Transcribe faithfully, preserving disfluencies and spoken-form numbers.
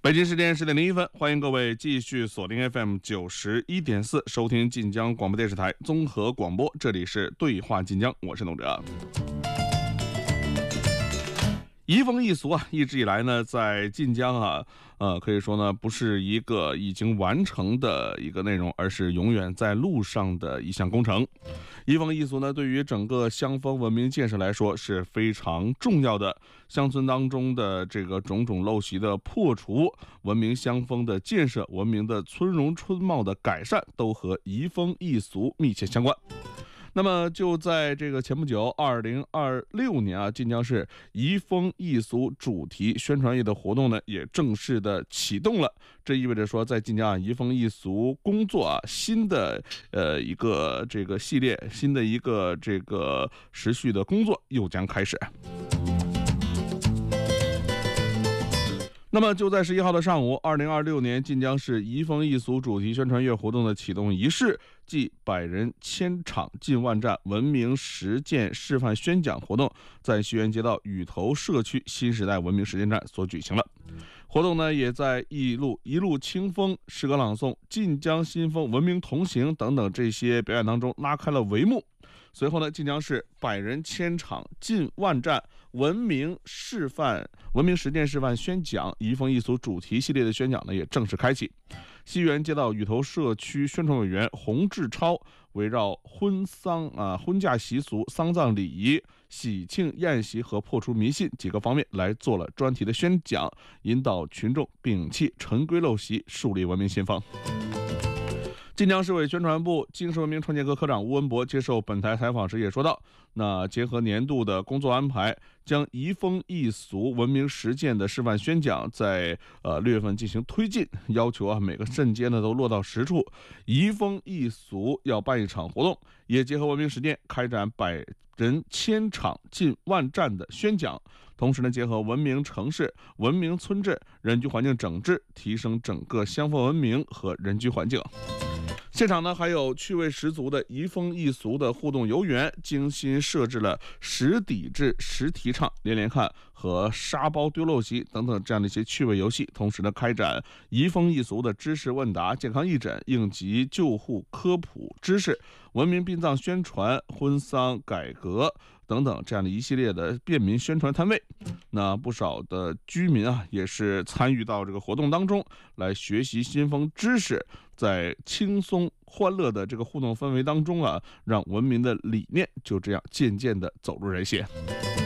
北京时间十点零一分，欢迎各位继续锁定 F M 九十一点四，收听晋江广播电视台综合广播，这里是对话晋江，我是董哲。移风易俗啊，一直以来呢，在晋江啊，呃，可以说呢，不是一个已经完成的一个内容，而是永远在路上的一项工程。移风易俗呢，对于整个乡风文明建设来说是非常重要的。乡村当中的这个种种陋习的破除，文明乡风的建设，文明的村容村貌的改善，都和移风易俗密切相关。那么就在这个前不久，二零二六年啊，晋江市移风易俗主题宣传月的活动呢，也正式的启动了。这意味着说，在晋江啊，移风易俗工作啊，新的呃一个这个系列，新的一个这个持续的工作又将开始。那么就在十一号的上午，二零二六年晋江市移风易俗主题宣传月活动的启动仪式暨百人千场进万站文明实践示范宣讲活动，在西园街道雨头社区新时代文明实践站所举行了。活动呢，也在一路一路清风、诗歌朗诵、晋江新风、文明同行等等这些表演当中拉开了帷幕。随后呢，晋江市百人千场进万站文明示范、文明实践示范宣讲移风易俗主题系列的宣讲呢，也正式开启。西园街道雨头社区宣传委员洪志超围绕婚丧啊、婚嫁习俗、丧葬礼仪、喜庆宴席和破除迷信几个方面来做了专题的宣讲，引导群众摒弃陈规陋习，树立文明新风。晋江市委宣传部精神文明创建科科长吴文博接受本台采访时也说到，那结合年度的工作安排，将移风易俗文明实践的示范宣讲在呃六月份进行推进，要求啊每个镇街呢都落到实处，移风易俗要办一场活动，也结合文明实践开展百人千场进万站的宣讲，同时呢结合文明城市、文明村镇、人居环境整治，提升整个乡风文明和人居环境。现场呢还有趣味十足的移风易俗的互动游园，精心设置了识抵制、识提倡、连连看和沙包丢陋习等等这样的一些趣味游戏，同时呢开展移风易俗的知识问答、健康义诊、应急救护科普知识、文明殡葬宣传、婚丧改革等等这样的一系列的便民宣传摊位。那不少的居民啊也是参与到这个活动当中来学习新风知识，在轻松欢乐的这个互动氛围当中啊，让文明的理念就这样渐渐的走入人心。